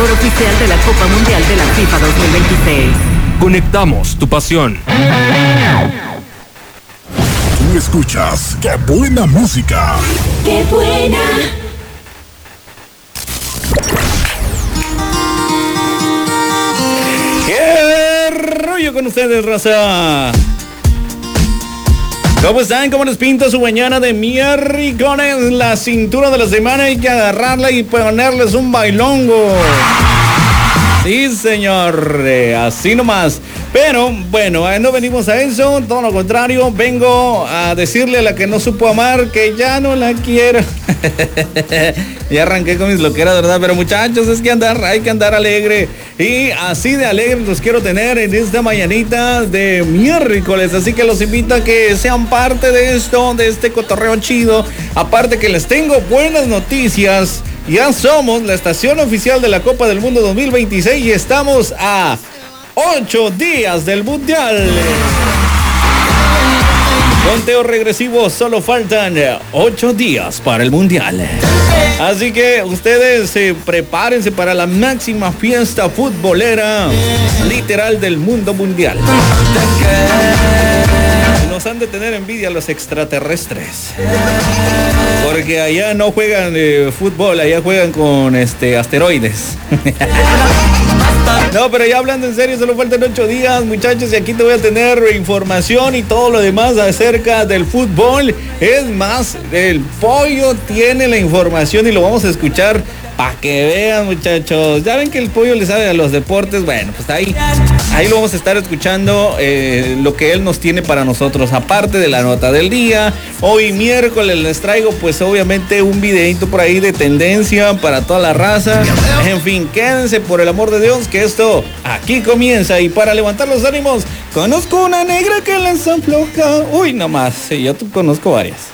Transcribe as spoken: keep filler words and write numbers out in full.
transmisor oficial de la Copa Mundial de la FIFA dos mil veintiséis. Conectamos tu pasión. Tú escuchas ¡Qué buena música! ¡Qué buena! ¡Qué rollo con ustedes, raza! ¿Cómo están? ¿Cómo les pinta su mañana de miércoles? La cintura de la semana hay que agarrarla y ponerles un bailongo. Sí, señor, eh, así nomás. Pero, bueno, eh, no venimos a eso, todo lo contrario, vengo a decirle a la que no supo amar que ya no la quiero. Ya arranqué con mis loqueras, ¿verdad? Pero muchachos, es que andar, hay que andar alegre. Y así de alegre los quiero tener en esta mañanita de miércoles. Así que los invito a que sean parte de esto, de este cotorreo chido. Aparte que les tengo buenas noticias. Ya somos la estación oficial de la Copa del Mundo dos mil veintiséis y estamos a ocho días del Mundial. Conteo regresivo, solo faltan ocho días para el Mundial. Así que ustedes eh, prepárense para la máxima fiesta futbolera literal del mundo mundial. Nos han de tener envidia los extraterrestres, porque allá no juegan eh, fútbol, allá juegan con este asteroides. No, pero ya hablando en serio, solo faltan ocho días, muchachos, y aquí te voy a tener información y todo lo demás acerca del fútbol. Es más, el pollo tiene la información y lo vamos a escuchar para que vean, muchachos. Ya ven que el pollo le sabe a los deportes. Bueno, pues ahí, ahí lo vamos a estar escuchando, eh, lo que él nos tiene para nosotros. Aparte de la nota del día, hoy miércoles les traigo pues obviamente un videito por ahí de tendencia para toda la raza. En fin, quédense por el amor de Dios que esto aquí comienza. Y para levantar los ánimos, conozco una negra que les afloja. Uy, nomás, sí, yo conozco varias.